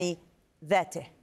ذاته.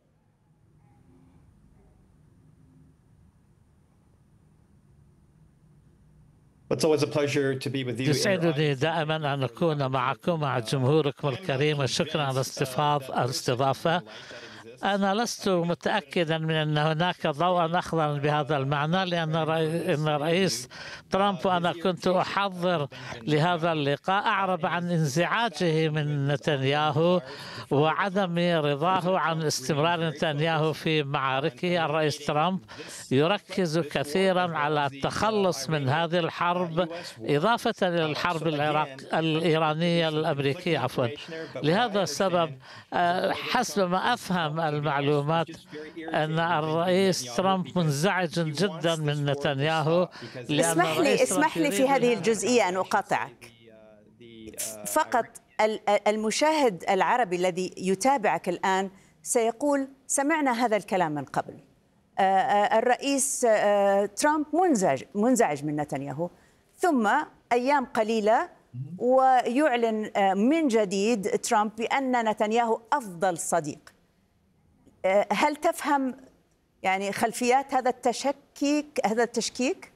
يسعدني دائما أن أكون معكم مع جمهوركم الكريم، وشكرا على الاستضافة. أنا لست متأكدا من أن هناك ضوءا أخضر بهذا المعنى، لأن الرئيس ترامب، وأنا كنت أحضر لهذا اللقاء، أعرب عن انزعاجه من نتنياهو وعدم رضاه عن استمرار نتنياهو في معاركه. الرئيس ترامب يركز كثيرا على التخلص من هذه الحرب، إضافة إلى الحرب الإيرانية الأمريكية لهذا السبب حسب ما أفهم المعلومات أن الرئيس ترامب منزعج جدا من نتنياهو. اسمح لي في هذه الجزئية أن أقاطعك فقط. المشاهد العربي الذي يتابعك الآن سيقول سمعنا هذا الكلام من قبل. الرئيس ترامب منزعج من نتنياهو، ثم أيام قليلة ويعلن من جديد ترامب بأن نتنياهو أفضل صديق. هل تفهم يعني خلفيات هذا التشكيك؟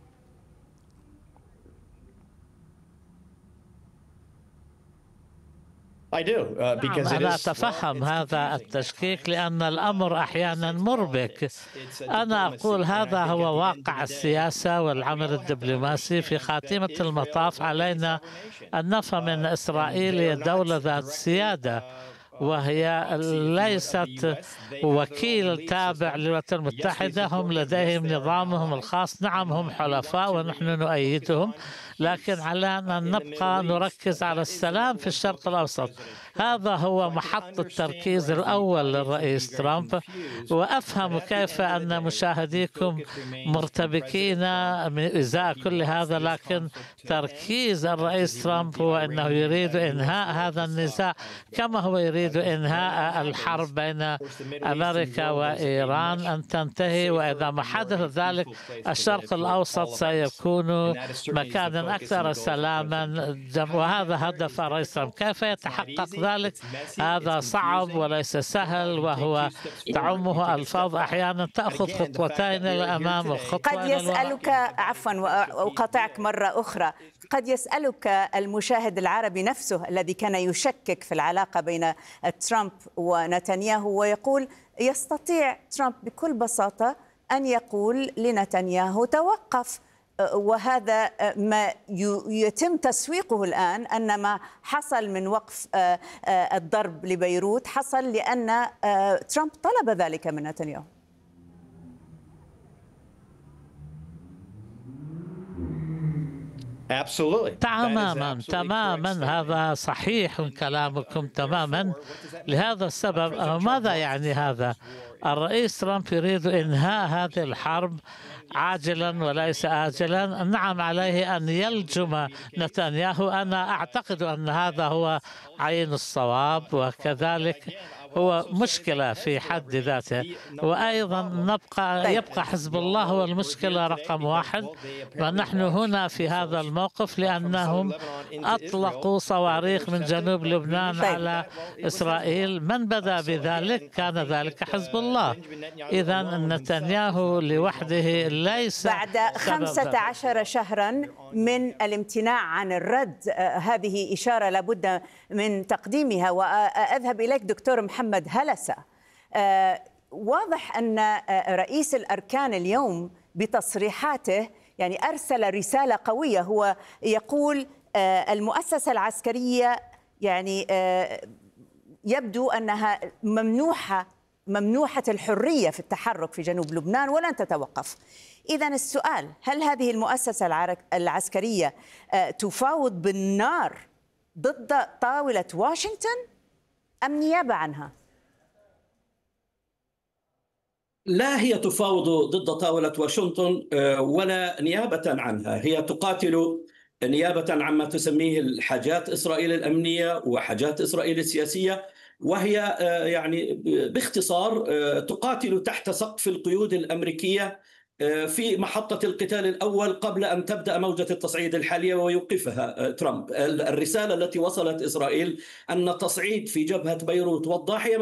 أنا أتفهم هذا التشكيك لأن الأمر أحيانا مربك. أنا أقول هذا هو واقع السياسة والعمل الدبلوماسي. في خاتمة المطاف علينا أن نفهم أن إسرائيل هي دولة ذات سيادة، وهي ليست وكيل تابع للولايات المتحدة. هم لديهم نظامهم الخاص. نعم هم حلفاء ونحن نؤيدهم، لكن علينا أن نبقى نركز على السلام في الشرق الأوسط. هذا هو محط التركيز الأول للرئيس ترامب. وأفهم كيف أن مشاهديكم مرتبكين إزاء كل هذا، لكن تركيز الرئيس ترامب هو أنه يريد إنهاء هذا النزاع، كما هو يريد إنهاء الحرب بين أمريكا وإيران أن تنتهي. وإذا ما حدث ذلك الشرق الأوسط سيكون مكانا أكثر سلاما، وهذا هدف الرئيس ترامب. كيف يتحقق ذلك؟ هذا صعب وليس سهل، وهو تعمه ألفاظ أحيانا تأخذ خطوتين للأمام وخطوة قد يسألك وأقاطعك مرة أخرى، قد يسألك المشاهد العربي نفسه الذي كان يشكك في العلاقة بين ترامب ونتنياهو ويقول يستطيع ترامب بكل بساطة أن يقول لنتنياهو توقف. وهذا ما يتم تسويقه الآن، أن ما حصل من وقف الضرب لبيروت حصل لأن ترامب طلب ذلك من نتنياهو. تماما هذا صحيح كلامكم تماما. لهذا السبب ماذا يعني هذا؟ الرئيس ترامب يريد إنهاء هذه الحرب عاجلا وليس آجلا. نعم عليه أن يلجم نتنياهو. أنا أعتقد أن هذا هو عين الصواب، وكذلك هو مشكلة في حد ذاته. وأيضا يبقى حزب الله هو المشكلة رقم واحد، ونحن هنا في هذا الموقف لأنهم أطلقوا صواريخ من جنوب لبنان على إسرائيل. من بدأ بذلك؟ كان ذلك حزب الله. إذا نتنياهو لوحده ليس بعد 15 شهرا من الامتناع عن الرد. هذه إشارة لابد من تقديمها. وأذهب إليك دكتور محمد هلسة. واضح أن رئيس الأركان اليوم بتصريحاته يعني أرسل رسالة قوية. هو يقول المؤسسة العسكرية يعني يبدو أنها ممنوحة الحرية في التحرك في جنوب لبنان ولن تتوقف. إذن السؤال، هل هذه المؤسسة العسكرية تفاوض بالنار ضد طاولة واشنطن أم نيابة عنها؟ لا، هي تفاوض ضد طاولة واشنطن ولا نيابة عنها. هي تقاتل نيابة عما تسميه الحاجات إسرائيل الأمنية وحاجات إسرائيل السياسية، وهي يعني باختصار تقاتل تحت سقف القيود الأمريكية في محطة القتال الأول قبل أن تبدأ موجة التصعيد الحالية ويوقفها ترامب. الرسالة التي وصلت إسرائيل أن التصعيد في جبهة بيروت والضاحية